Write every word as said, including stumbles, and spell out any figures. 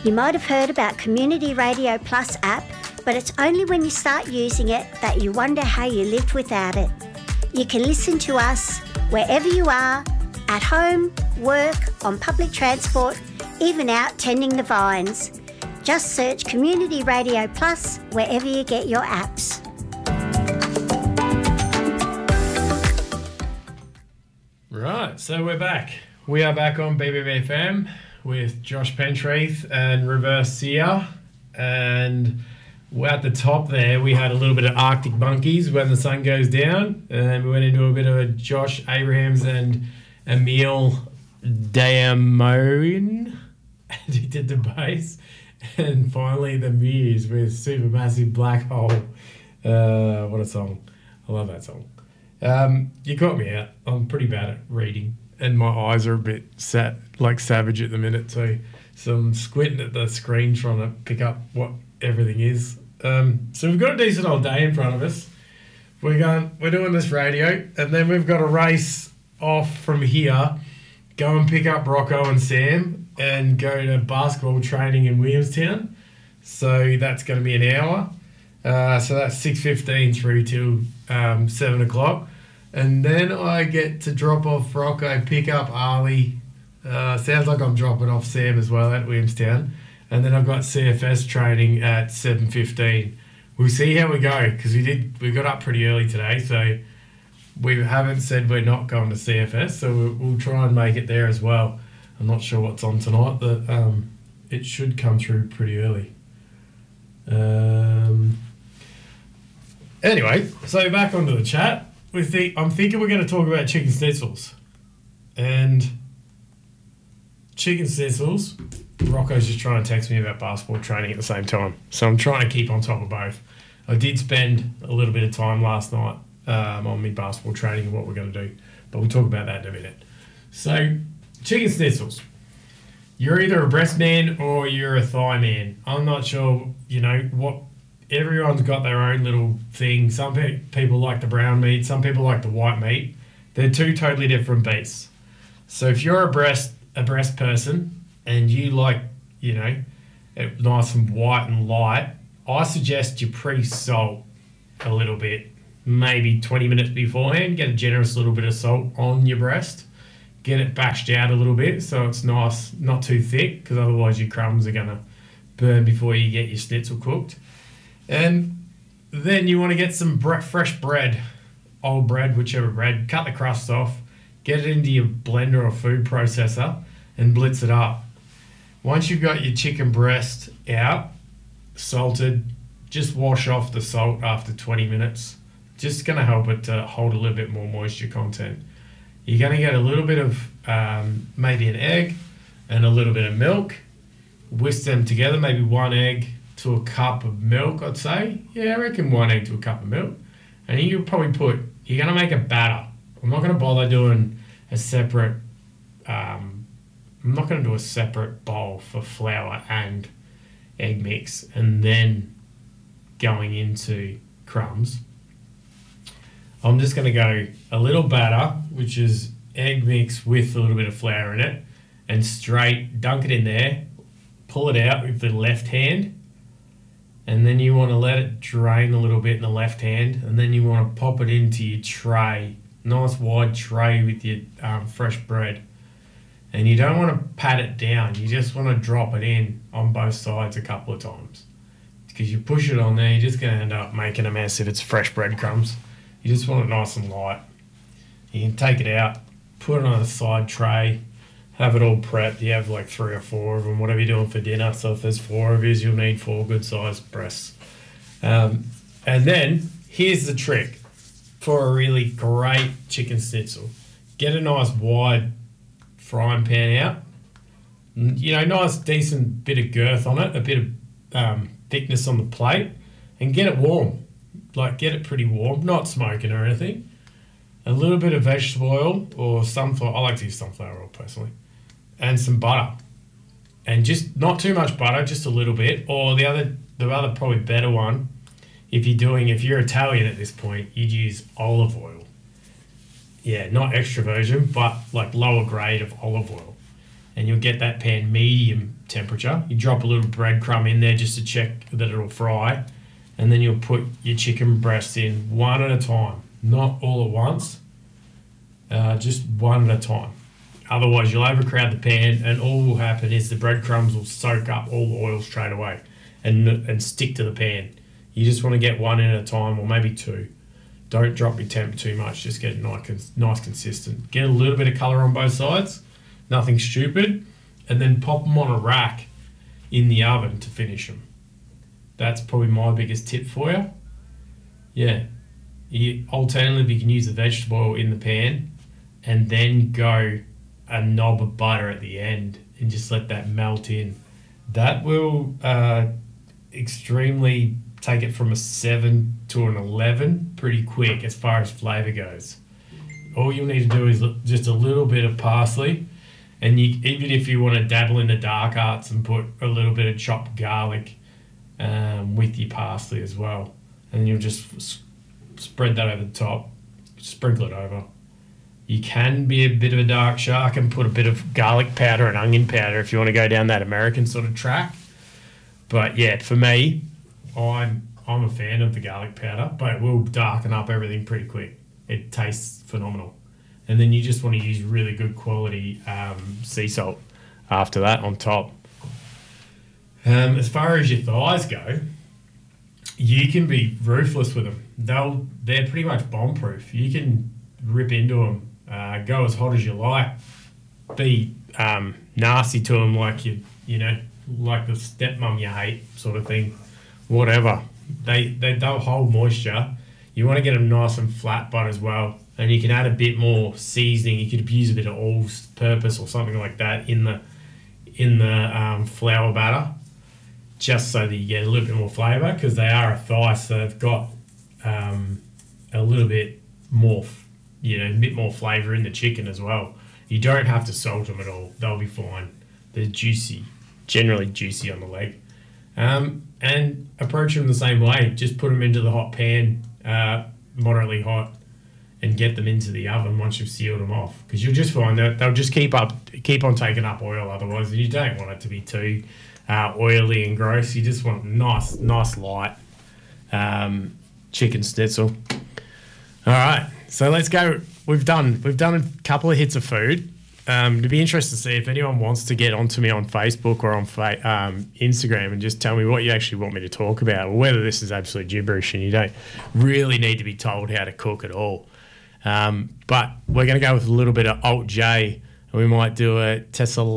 You might have heard about Community Radio Plus app, but it's only when you start using it that you wonder how you lived without it. You can listen to us wherever you are, at home, work, on public transport, even out tending the vines. Just search Community Radio Plus wherever you get your apps. Right, so we're back. We are back on B B B F M with Josh Pentreath and Reverse Seer. And at the top there, we had a little bit of Arctic Monkeys, When the Sun Goes Down. And we went into a bit of a Josh Abrahams and Emil Diamoin. And he did the bass. And finally, The Muse with Supermassive Black Hole. Uh, what a song. I love that song. Um, you caught me out. I'm pretty bad at reading. And my eyes are a bit sat like savage at the minute too. So I'm squinting at the screen trying to pick up what everything is. Um, so we've got a decent old day in front of us. We're going, we're doing this radio, and then we've got a race off from here, go and pick up Rocco and Sam and go to basketball training in Williamstown. So that's going to be an hour. Uh, so that's six fifteen through till um, seven o'clock. And then I get to drop off Rocco, pick up Ali. Uh, sounds like I'm dropping off Sam as well at Williamstown. And then I've got C F S training at seven fifteen. We'll see how we go, because we did we got up pretty early today, so we haven't said we're not going to C F S, so we'll, we'll try and make it there as well. I'm not sure what's on tonight, but um, it should come through pretty early. Um, anyway, so back onto the chat. We think, I'm thinking we're going to talk about chicken schnitzels. And chicken schnitzels, Rocco's just trying to text me about basketball training at the same time. So I'm trying to keep on top of both. I did spend a little bit of time last night um, on my basketball training and what we're going to do. But we'll talk about that in a minute. So, chicken schnitzels. You're either a breast man or you're a thigh man. I'm not sure, you know, what... Everyone's got their own little thing. Some pe- people like the brown meat. Some people like the white meat. They're two totally different beasts. So if you're a breast a breast person and you like, you know, it nice and white and light, I suggest you pre-salt a little bit. Maybe twenty minutes beforehand. Get a generous little bit of salt on your breast. Get it bashed out a little bit so it's nice, not too thick, because otherwise your crumbs are going to burn before you get your schnitzel cooked. And then you want to get some bre- fresh bread, old bread, whichever bread, cut the crust off, get it into your blender or food processor and blitz it up. Once you've got your chicken breast out, salted, just wash off the salt after twenty minutes. Just going to help it to hold a little bit more moisture content. You're going to get a little bit of um, maybe an egg and a little bit of milk. Whisk them together, maybe one egg to a cup of milk, I'd say. Yeah, I reckon one egg to a cup of milk. And you'll probably put, you're going to make a batter. I'm not going to bother doing a separate, um, I'm not going to do a separate bowl for flour and egg mix and then going into crumbs. I'm just going to go a little batter, which is egg mix with a little bit of flour in it, and straight dunk it in there, pull it out with the left hand, and then you want to let it drain a little bit in the left hand, and then you want to pop it into your tray, nice wide tray with your um, fresh bread. And you don't want to pat it down, you just want to drop it in on both sides a couple of times. Because you push it on there, you're just going to end up making a mess if it's fresh breadcrumbs. You just want it nice and light. You can take it out, put it on a side tray, have it all prepped. You have like three or four of them, whatever you're doing for dinner. So if there's four of you, you'll need four good-sized breasts. Um, and then here's the trick for a really great chicken schnitzel. Get a nice wide frying pan out. You know, nice decent bit of girth on it, a bit of um, thickness on the plate, and get it warm. Like get it pretty warm, not smoking or anything. A little bit of vegetable oil or sunflower. I like to use sunflower oil personally. And some butter. And just not too much butter, just a little bit. Or the other, the other probably better one, if you're doing, if you're Italian at this point, you'd use olive oil. Yeah, not extra virgin, but like lower grade of olive oil. And you'll get that pan medium temperature. You drop a little breadcrumb in there just to check that it'll fry, and then you'll put your chicken breasts in one at a time, not all at once, uh, just one at a time. Otherwise, you'll overcrowd the pan, and all will happen is the breadcrumbs will soak up all the oil straight away and and stick to the pan. You just want to get one in at a time, or maybe two. Don't drop your temp too much. Just get it nice, nice consistent. Get a little bit of colour on both sides. Nothing stupid. And then pop them on a rack in the oven to finish them. That's probably my biggest tip for you. Yeah. You, alternatively, you can use the vegetable oil in the pan and then go a knob of butter at the end and just let that melt in. That will uh, extremely take it from a seven to an eleven pretty quick as far as flavour goes. All you'll need to do is just a little bit of parsley, and you, even if you want to dabble in the dark arts and put a little bit of chopped garlic um, with your parsley as well, and then you'll just s- spread that over the top, sprinkle it over. You can be a bit of a dark shark and put a bit of garlic powder and onion powder if you want to go down that American sort of track. But yeah, for me, I'm I'm a fan of the garlic powder, but it will darken up everything pretty quick. It tastes phenomenal. And then you just want to use really good quality um, sea salt after that on top. Um, as far as your thighs go, you can be ruthless with them. They'll they're pretty much bomb proof. You can rip into them, uh, go as hot as you like, be um, nasty to them like you you know like the stepmom you hate sort of thing. Whatever, they, they, they'll hold moisture. You want to get them nice and flat butt as well, and you can add a bit more seasoning. You could use a bit of all-purpose or something like that in the in the um, flour batter, just so that you get a little bit more flavour, because they are a thigh, so they've got um, a little bit more, you know, a bit more flavour in the chicken as well. You don't have to salt them at all; they'll be fine. They're juicy, generally juicy on the leg. Um, and approach them the same way. Just put them into the hot pan, uh, moderately hot, and get them into the oven once you've sealed them off. Because you'll just find that they'll just keep up, keep on taking up oil. Otherwise, you don't want it to be too uh, oily and gross. You just want nice, nice light um, chicken schnitzel. All right, so let's go. We've done we've done a couple of hits of food. Um, it'd be interesting to see if anyone wants to get onto me on Facebook or on fa- um, Instagram and just tell me what you actually want me to talk about, or whether this is absolute gibberish and you don't really need to be told how to cook at all. Um, but we're going to go with a little bit of Alt J, and we might do a Tesla